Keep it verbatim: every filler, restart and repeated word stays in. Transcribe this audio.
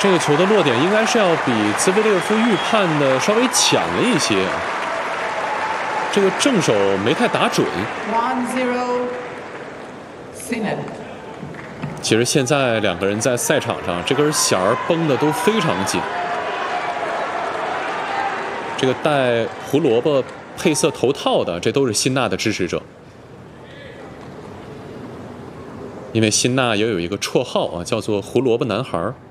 这个球的落点应该是要比兹维列夫预判的稍微强了一些，这个正手没太打准。 one zero Sinan。 其实现在两个人在赛场上，这根弦儿绷得都非常紧。这个戴胡萝卜配色头套的，这都是辛纳的支持者。因为辛纳也有一个绰号啊，叫做胡萝卜男孩儿。